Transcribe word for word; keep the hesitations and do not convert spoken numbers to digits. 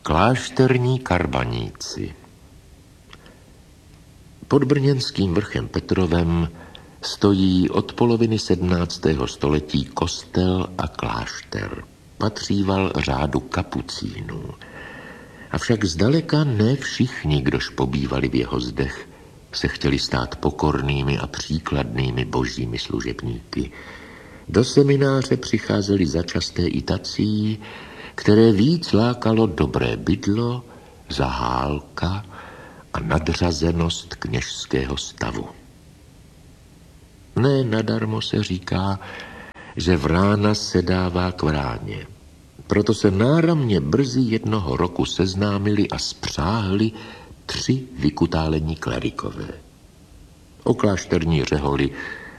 Klášterní karbaníci. Pod brněnským Vrchem Petrovem stojí od poloviny sedmnáctého století kostel a klášter. Patříval řádu kapucínů. Avšak zdaleka ne všichni, kdož pobývali v jeho zdech, se chtěli stát pokornými a příkladnými božími služebníky. Do semináře přicházeli začasté i tací, které víc lákalo dobré bydlo, zahálka a nadřazenost kněžského stavu. Ne nadarmo se říká, že vrána sedává k vráně. Proto se náramně brzy jednoho roku seznámili a spřáhli tři vykutálení klerikové. O klášterní řeholi